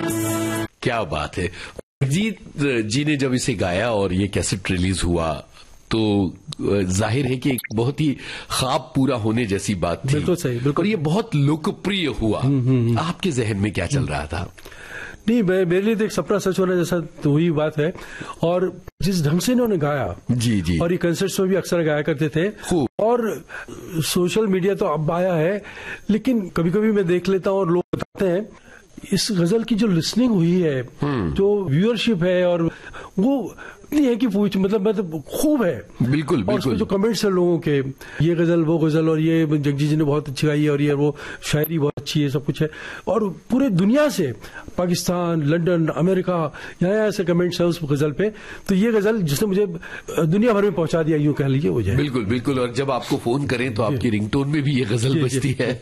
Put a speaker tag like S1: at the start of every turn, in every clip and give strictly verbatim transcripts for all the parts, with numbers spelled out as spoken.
S1: क्या बात है। जगजीत जी ने जब इसे गाया और ये कैसेट रिलीज हुआ तो जाहिर है कि एक बहुत ही ख्वाब पूरा होने जैसी बात थी।
S2: बिल्कुल सही, बिल्कुल।
S1: और ये बहुत लोकप्रिय हुआ। आपके जहन में क्या चल रहा था?
S2: नहीं, मेरे लिए तो एक सपना सच होना जैसा तो हुई बात है। और जिस ढंग से इन्होंने गाया, जी जी, और ये कंसर्ट्स में भी अक्सर गाया करते थे। और सोशल मीडिया तो अब आया है, लेकिन कभी कभी मैं देख लेता हूँ और लोग बताते हैं इस गजल की जो लिसनिंग हुई है, जो व्यूअरशिप है, और वो इतनी है कि पूछ मतलब मतलब खूब है।
S1: बिल्कुल
S2: और उसमें जो कमेंट्स है लोगों के, ये गजल वो गजल, और ये जगजीत जी ने बहुत अच्छी गाई है, और ये वो शायरी बहुत अच्छी है, सब कुछ है। और पूरे दुनिया से, पाकिस्तान, लंदन, अमेरिका, यहाँ यहाँ से कमेंट्स है उस गजल पे। तो ये गजल जिसने मुझे दुनिया भर में पहुंचा दिया, यूं कह लीजिए वो जाए।
S1: बिल्कुल बिल्कुल। और जब आपको फोन करें तो आपकी रिंगटोन में भी ये गजल बजती है।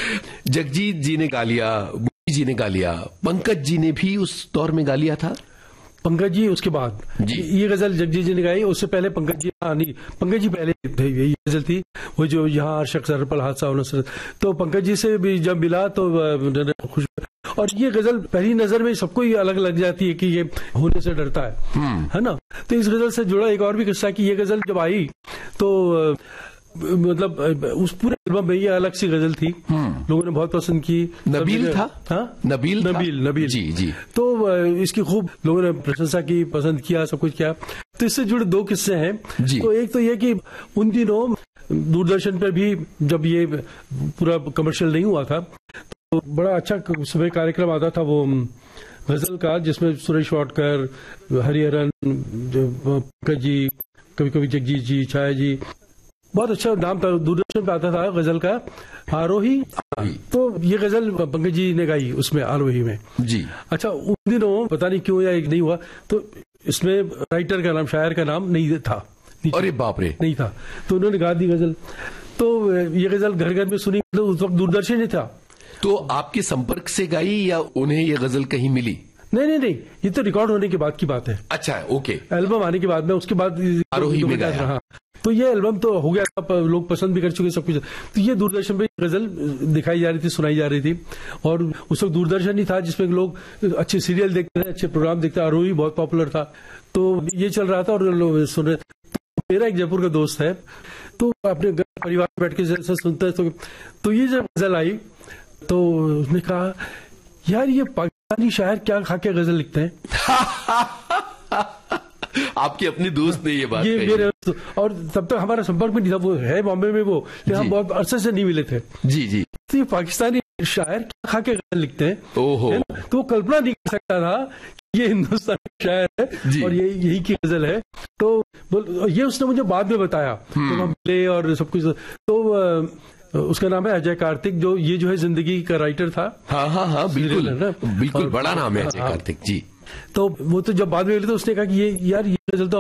S1: जगजीत जी ने गा लिया, जी ने गा लिया, पंकज जी ने भी उस दौर में गा लिया था।
S2: पंकज जी उसके बाद जी। ये गजल जगजीत जी ने गाई, उससे पहले पंकज जी, हाँ नहीं, पंकज जी पहले थे। ये गजल थी वो जो यहाँ शख्स हर पल हादसा होना। तो पंकज जी से भी जब मिला तो खुश। और ये गजल पहली नजर में सबको ही अलग लग जाती है कि ये होने से डरता है, है ना। तो इस गजल से जुड़ा एक और भी किस्सा कि ये गजल जब आई तो मतलब उस पूरे एल्बम में ये अलग सी गजल थी, लोगों ने बहुत पसंद की।
S1: नबील था,
S2: हाँ
S1: नबील
S2: नबील
S1: था?
S2: नबील
S1: जी जी।
S2: तो इसकी खूब लोगों ने प्रशंसा की, पसंद किया, सब कुछ किया। तो इससे जुड़े दो किस्से हैं। तो एक तो ये कि उन दिनों दूरदर्शन पर भी जब ये पूरा कमर्शियल नहीं हुआ था तो बड़ा अच्छा सुबह कार्यक्रम आता था वो गजल का, जिसमें सुरेश वाडकर, हरिहरन, पंकज जी, कभी कभी जगजीत जी, छाया जी, बहुत अच्छा नाम था। दूरदर्शन पे आता था गजल का आरोही। तो ये गजल पंकज जी ने गाई उसमें, आरोही में जी। अच्छा, उन दिनों पता नहीं क्यों या एक नहीं हुआ, तो इसमें राइटर का नाम, शायर का नाम नहीं था।
S1: अरे बाप रे,
S2: नहीं था। तो उन्होंने गा दी गजल। तो ये गजल घर घर में सुनी, तो उस वक्त दूरदर्शन नहीं था।
S1: तो आपके संपर्क से गाई या उन्हें ये गजल कहीं मिली?
S2: नहीं नहीं नहीं, ये तो रिकॉर्ड होने के बाद की बात है।
S1: अच्छा, ओके।
S2: एल्बम आने के बाद में, उसके बाद
S1: आरोही में गाया।
S2: हाँ, तो ये एल्बम तो हो गया था, लोग पसंद भी कर चुके सब कुछ। तो ये दूरदर्शन पे गजल दिखाई जा रही थी, सुनाई जा रही थी। और उस वक्त दूरदर्शन ही था जिसमें लोग अच्छे सीरियल देखते थे, अच्छे प्रोग्राम देखते थे। आरोही बहुत पॉपुलर था, तो ये चल रहा था और लोग सुन रहे। तो मेरा एक जयपुर का दोस्त है, तो अपने परिवार में बैठ के जैसा सुनता है। तो, तो ये जब गजल आई तो उसने कहा, यार ये पाकिस्तानी शायर क्या खा के गजल लिखते हैं।
S1: आपके अपने दोस्त ने ये बात
S2: ये
S1: कही।
S2: मेरे, और तब तक हमारा संपर्क में नहीं था, वो है बॉम्बे में वो, लेकिन हम बहुत अरसे से नहीं मिले थे। जी जी। तो ये पाकिस्तानी शायर क्या खा के गजल लिखते हैं, ओहो। तो वो कल्पना नहीं कर सकता था कि ये हिंदुस्तानी शायर है और ये यही की गजल है। तो ये उसने मुझे बाद में बताया, तो हम मिले और सब कुछ। तो उसका नाम है अजय कार्तिक, जो ये जो है जिंदगी का राइटर था।
S1: हाँ हाँ हाँ, बिल्कुल बिल्कुल, बड़ा नाम है अजय कार्तिक जी।
S2: तो वो तो जब बाद में मिले तो उसने कहा कि ये यार ये गजल तो